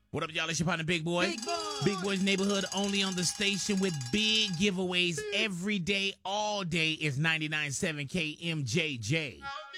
What up, y'all? It's your partner, Big Boy. Big Boy. Big Boy's Neighborhood, only on the station with big giveaways every day, all day. Is 99.7 KMJJ.